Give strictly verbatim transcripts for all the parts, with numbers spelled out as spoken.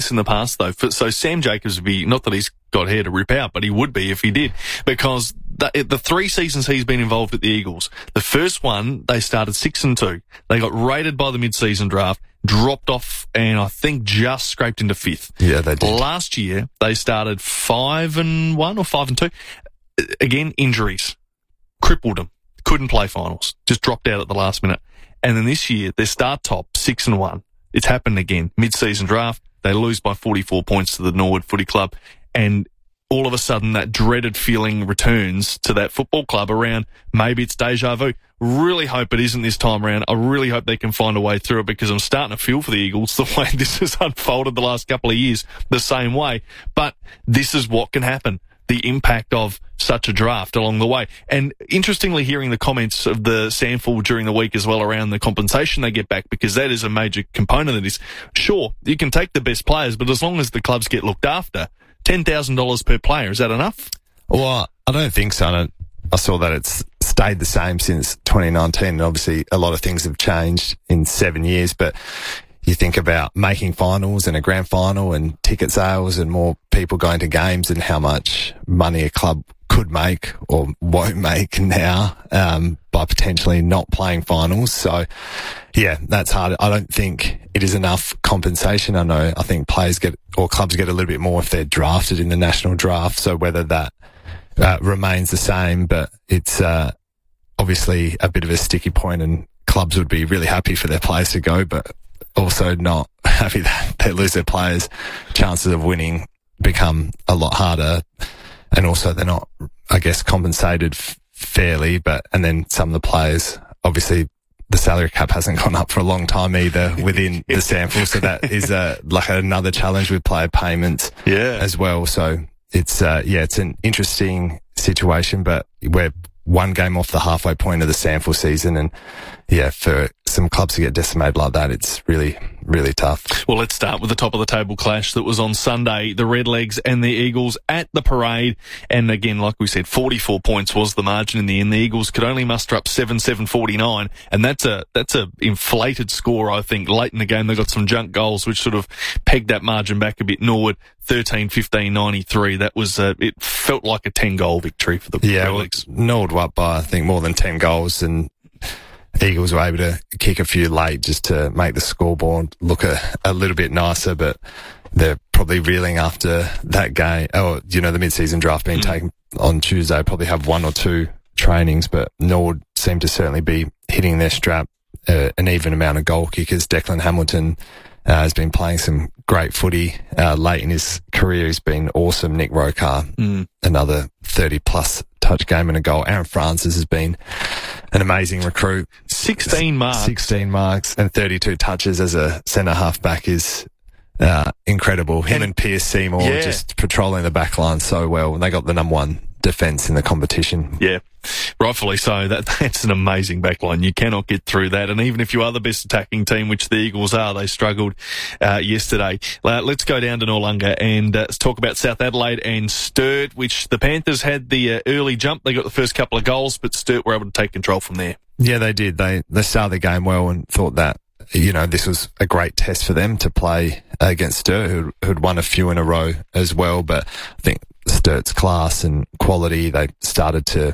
in the past, though. For, so Sam Jacobs would be, not that he's got hair to rip out, but he would be if he did, because the, the three seasons he's been involved at the Eagles, the first one, they started six and two. They got rated by the mid-season draft, dropped off, and I think just scraped into fifth. Yeah, they did. Last year, they started five and one or five and two. Again, injuries. Crippled them. Couldn't play finals. Just dropped out at the last minute. And then this year, they start top, six and one. It's happened again. Mid-season draft, they lose by forty-four points to the Norwood Footy Club. And all of a sudden, that dreaded feeling returns to that football club around maybe it's deja vu. Really hope it isn't this time around. I really hope they can find a way through it, because I'm starting to feel for the Eagles the way this has unfolded the last couple of years the same way. But this is what can happen. The impact of such a draft along the way. And interestingly, hearing the comments of the Sandford during the week as well around the compensation they get back, because that is a major component of this. Sure, you can take the best players, but as long as the clubs get looked after, ten thousand dollars per player, is that enough? Well, I don't think so. I, don't, I saw that it's stayed the same since twenty nineteen. And obviously, a lot of things have changed in seven years, but you think about making finals and a grand final and ticket sales and more people going to games and how much money a club could make or won't make now um, by potentially not playing finals. So, yeah, that's hard. I don't think it is enough compensation. I know I think players get or clubs get a little bit more if they're drafted in the national draft. So whether that uh, remains the same, but it's uh, obviously a bit of a sticky point, and clubs would be really happy for their players to go, but also not happy that they lose their players. Chances of winning become a lot harder, and also they're not, I guess, compensated f- fairly. But and then some of the players, obviously, the salary cap hasn't gone up for a long time either within the sample, so that is uh, like another challenge with player payments, yeah, as well. So it's uh, yeah, it's an interesting situation, but we're one game off the halfway point of the sample season, and yeah, for some clubs to get decimated like that, it's really, really tough. Well, let's start with the top of the table clash that was on Sunday. The Redlegs and the Eagles at the Parade. And again, like we said, forty-four points was the margin in the end. The Eagles could only muster up seven seven forty-nine. And that's a, that's a inflated score, I think. Late in the game, they got some junk goals, which sort of pegged that margin back a bit. Norwood, thirteen fifteen ninety-three. That was, uh, it felt like a ten goal victory for the yeah, Redlegs. Well, Norwood were up by, I think, more than ten goals, and Eagles were able to kick a few late just to make the scoreboard look a, a little bit nicer, but they're probably reeling after that game. Oh, you know, the mid-season draft being mm. taken on Tuesday, probably have one or two trainings, but Norwood seem to certainly be hitting their strap. Uh, an even amount of goal kickers. Declan Hamilton uh, has been playing some great footy uh, late in his career. He's been awesome. Nick Rokar, mm. another thirty plus touch game and a goal. Aaron Francis has been an amazing recruit. sixteen marks. sixteen marks and thirty-two touches as a centre half back is uh, incredible. Him and, and Pierce Seymour yeah. just patrolling the back line so well. And they got the number one defence in the competition. Yeah, rightfully so. That That's an amazing backline. You cannot get through that. And even if you are the best attacking team, which the Eagles are, they struggled uh, yesterday. Uh, let's go down to Noarlunga and uh, talk about South Adelaide and Sturt, which the Panthers had the uh, early jump. They got the first couple of goals, but Sturt were able to take control from there. Yeah, they did. They, they started the game well and thought that, you know, this was a great test for them to play against Sturt, who who'd won a few in a row as well. But I think Sturt's class and quality, they started to,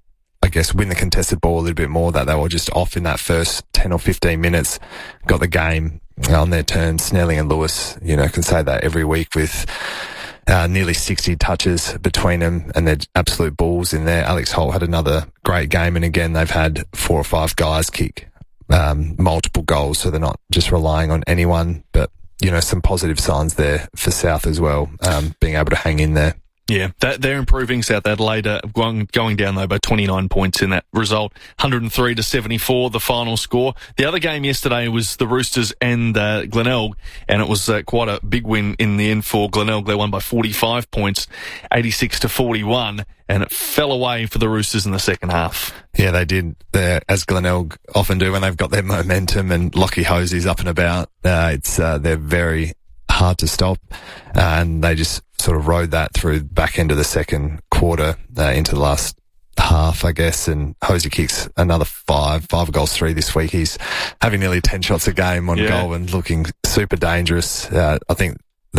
I guess, win the contested ball a little bit more, that they were just off in that first ten or fifteen minutes, got the game on their terms. Snelling and Lewis, you know, can say that every week with uh, nearly sixty touches between them, and they're absolute bulls in there. Alex Holt had another great game, and again, they've had four or five guys kick um, multiple goals, so they're not just relying on anyone, but, you know, some positive signs there for South as well, um, being able to hang in there. Yeah, that, they're improving. South Adelaide uh, going, going down, though, by twenty-nine points in that result. one hundred three to seventy-four, the final score. The other game yesterday was the Roosters and uh, Glenelg, and it was uh, quite a big win in the end for Glenelg. They won by forty-five points, eighty-six to forty-one, and it fell away for the Roosters in the second half. Yeah, they did, They're, as Glenelg often do when they've got their momentum and Lockie Hosey's up and about. Uh, it's uh, they're very hard to stop, uh, and they just sort of rode that through back end of the second quarter uh, into the last half, I guess, and Hosey kicks another five, five goals, three this week. He's having nearly ten shots a game on yeah. goal and looking super dangerous. Uh, I think